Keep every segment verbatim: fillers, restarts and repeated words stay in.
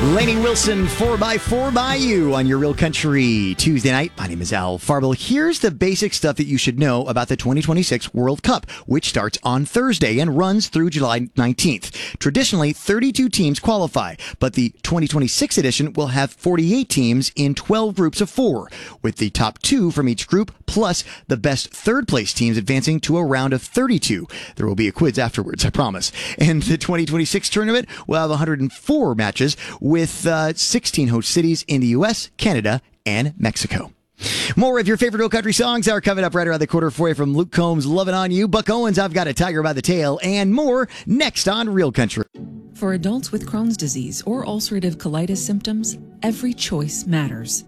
Lainey Wilson, four by four by you on your Real Country Tuesday night. My name is Al Farble. Here's the basic stuff that you should know about the twenty twenty-six World Cup, which starts on Thursday and runs through July nineteenth. Traditionally, thirty-two teams qualify, but the twenty twenty-six edition will have forty-eight teams in twelve groups of four, with the top two from each group, plus the best third-place teams advancing to a round of thirty-two. There will be a quiz afterwards, I promise. And the twenty twenty-six tournament will have one hundred four matches, with uh, sixteen host cities in the U S, Canada, and Mexico. More of your favorite Real Country songs are coming up right around the corner for you, from Luke Combs' Lovin' On You, Buck Owens' I've Got a Tiger by the Tail, and more next on Real Country. For adults with Crohn's disease or ulcerative colitis symptoms, every choice matters.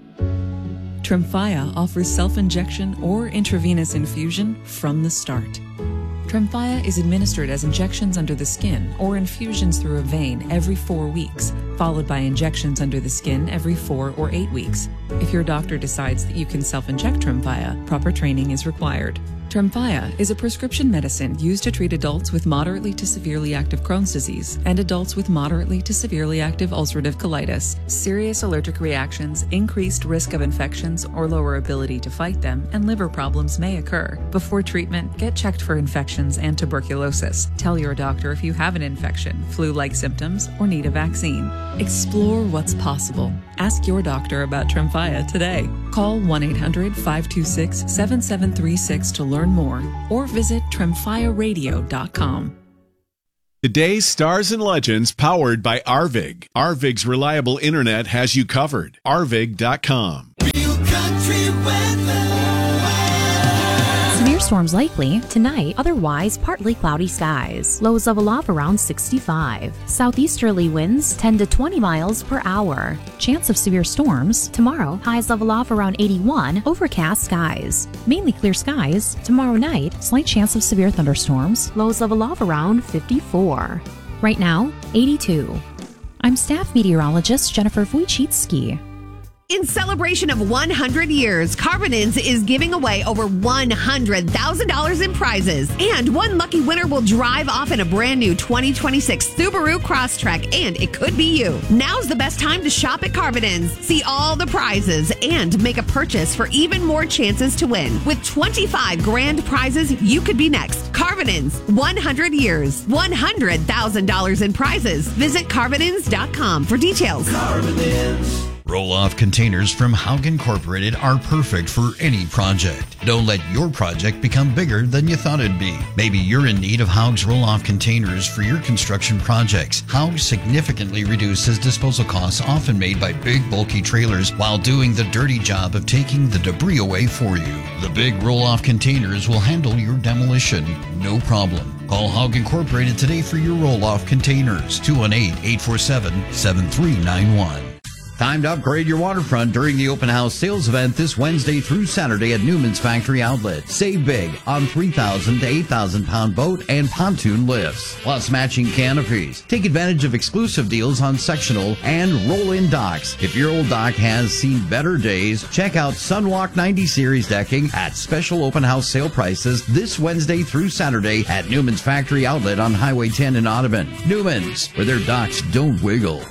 Tremfya offers self-injection or intravenous infusion from the start. Tremfya is administered as injections under the skin or infusions through a vein every four weeks, followed by injections under the skin every four or eight weeks. If your doctor decides that you can self-inject Tremfya, proper training is required. Tremfya is a prescription medicine used to treat adults with moderately to severely active Crohn's disease and adults with moderately to severely active ulcerative colitis. Serious allergic reactions, increased risk of infections or lower ability to fight them, and liver problems may occur. Before treatment, get checked for infections and tuberculosis. Tell your doctor if you have an infection, flu-like symptoms, or need a vaccine. Explore what's possible. Ask your doctor about Tremfya today. Call one eight hundred, five two six, seven seven three six to learn more, or visit tremfya radio dot com. Today's Stars and Legends, powered by Arvig. Arvig's reliable internet has you covered. arvig dot com. Real Country weather. Severe storms likely tonight, otherwise partly cloudy skies. Lows level off around sixty-five. Southeasterly winds ten to twenty miles per hour. Chance of severe storms tomorrow, highs level off around eighty-one. Overcast skies. Mainly clear skies. Tomorrow night, slight chance of severe thunderstorms. Lows level off around fifty-four. Right now, eighty-two. I'm staff meteorologist Jennifer Wojcicki. In celebration of one hundred years, Carbonins is giving away over one hundred thousand dollars in prizes. And one lucky winner will drive off in a brand new twenty twenty-six Subaru Crosstrek, and it could be you. Now's the best time to shop at Carbonins. See all the prizes and make a purchase for even more chances to win. With twenty-five grand prizes, you could be next. Carbonins, one hundred years, one hundred thousand dollars in prizes. Visit carbonins dot com for details. Carbonins. Roll-off containers from Haug Incorporated are perfect for any project. Don't let your project become bigger than you thought it'd be. Maybe you're in need of Haug's roll-off containers for your construction projects. Haug significantly reduces disposal costs often made by big, bulky trailers while doing the dirty job of taking the debris away for you. The big roll-off containers will handle your demolition, no problem. Call Haug Incorporated today for your roll-off containers. two one eight, eight four seven, seven three nine one. Time to upgrade your waterfront during the open house sales event this Wednesday through Saturday at Newman's Factory Outlet. Save big on three thousand to eight thousand pound boat and pontoon lifts, plus matching canopies. Take advantage of exclusive deals on sectional and roll-in docks. If your old dock has seen better days, check out Sunwalk ninety Series decking at special open house sale prices this Wednesday through Saturday at Newman's Factory Outlet on Highway ten in Audubon. Newman's, where their docks don't wiggle.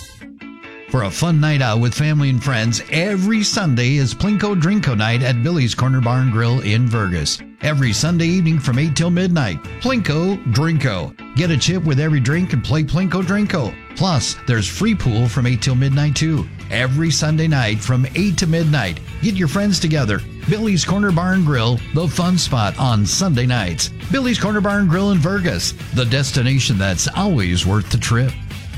For a fun night out with family and friends, every Sunday is Plinko Drinko Night at Billy's Corner Bar and Grill in Vergas. Every Sunday evening from eight till midnight. Plinko Drinko. Get a chip with every drink and play Plinko Drinko. Plus, there's free pool from eight till midnight too. Every Sunday night from eight to midnight. Get your friends together. Billy's Corner Bar and Grill, the fun spot on Sunday nights. Billy's Corner Bar and Grill in Vergas, the destination that's always worth the trip.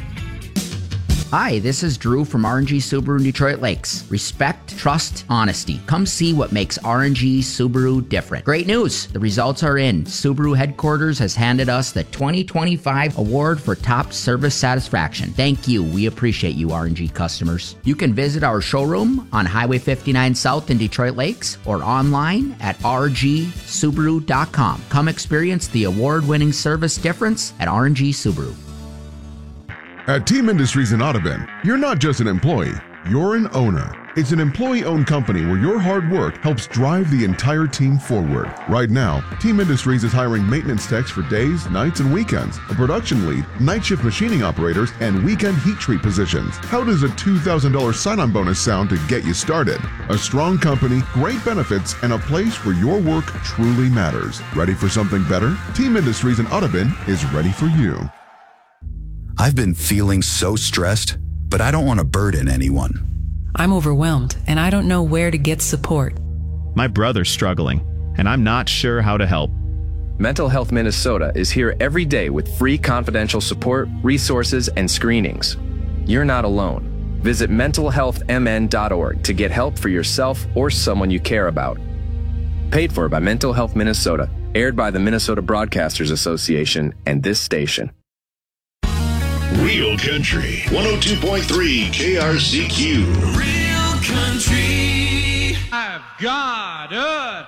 Hi, this is Drew from R and G Subaru in Detroit Lakes. Respect, trust, honesty. Come see what makes R and G Subaru different. Great news! The results are in. Subaru headquarters has handed us the twenty twenty-five award for top service satisfaction. Thank you. We appreciate you, R and G customers. You can visit our showroom on Highway fifty-nine South in Detroit Lakes or online at r g subaru dot com. Come experience the award-winning service difference at R and G Subaru. At Team Industries in Audubon, you're not just an employee, you're an owner. It's an employee-owned company where your hard work helps drive the entire team forward. Right now, Team Industries is hiring maintenance techs for days, nights, and weekends, a production lead, night shift machining operators, and weekend heat treat positions. How does a two thousand dollars sign-on bonus sound to get you started? A strong company, great benefits, and a place where your work truly matters. Ready for something better? Team Industries in Audubon is ready for you. I've been feeling so stressed, but I don't want to burden anyone. I'm overwhelmed, and I don't know where to get support. My brother's struggling, and I'm not sure how to help. Mental Health Minnesota is here every day with free confidential support, resources, and screenings. You're not alone. Visit mental health m n dot org to get help for yourself or someone you care about. Paid for by Mental Health Minnesota, aired by the Minnesota Broadcasters Association and this station. Real Country, one oh two point three K R C Q. Real Country. I've got a